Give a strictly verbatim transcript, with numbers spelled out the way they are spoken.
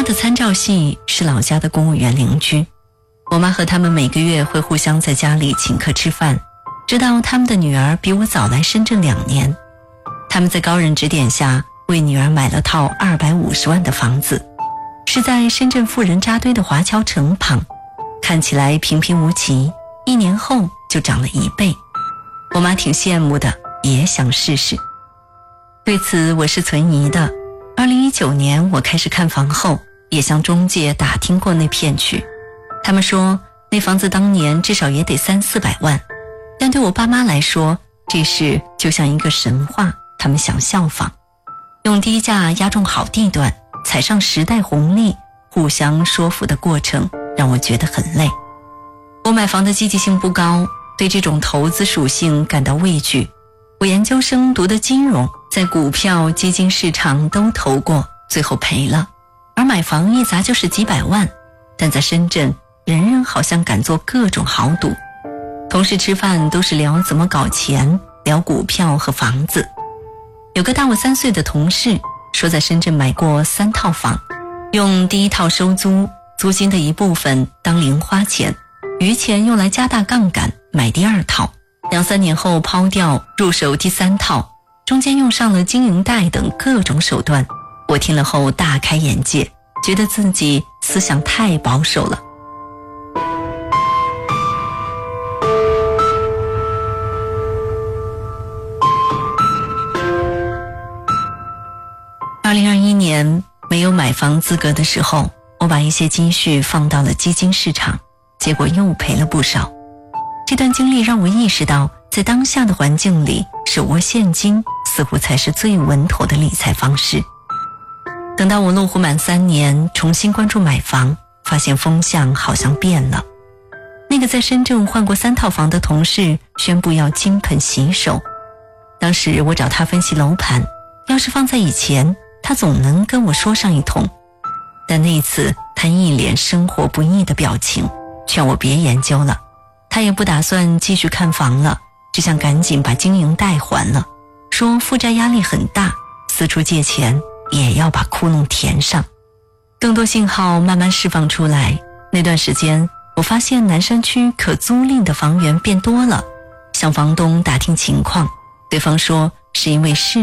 的参照系是老家的公务员邻居，我妈和他们每个月会互相在家里请客吃饭，知道他们的女儿比我早来深圳两年。他们在高人指点下为女儿买了套二百五十万的房子，是在深圳富人扎堆的华侨城旁，看起来平平无奇，一年后就涨了一倍。我妈挺羡慕的，也想试试。对此我是存疑的。二零一九年我开始看房后，也向中介打听过那片区，他们说那房子当年至少也得三四百万，但对我爸妈来说，这事就像一个神话，他们想效仿，用低价押中好地段，踩上时代红利，互相说服的过程让我觉得很累。我买房的积极性不高，对这种投资属性感到畏惧。我研究生读的金融，在股票基金市场都投过，最后赔了。而买房一砸就是几百万，但在深圳人人好像敢做各种豪赌。同事吃饭都是聊怎么搞钱，聊股票和房子。有个大我三岁的同事说，在深圳买过三套房，用第一套收租，租金的一部分当零花钱，余钱用来加大杠杆买第二套，两三年后抛掉入手第三套，中间用上了经营贷等各种手段。我听了后大开眼界，觉得自己思想太保守了。二零二一年没有买房资格的时候，我把一些积蓄放到了基金市场，结果又赔了不少。这段经历让我意识到，在当下的环境里，手握现金似乎才是最稳妥的理财方式。等到我落户满三年，重新关注买房，发现风向好像变了。那个在深圳换过三套房的同事宣布要金盆洗手。当时我找他分析楼盘，要是放在以前，他总能跟我说上一通。但那次他一脸生活不易的表情，劝我别研究了。他也不打算继续看房了，只想赶紧把经营贷还了，说负债压力很大，四处借钱也要把窟窿填上。更多信号慢慢释放出来，那段时间我发现南山区可租赁的房源变多了，向房东打听情况，对方说是因为市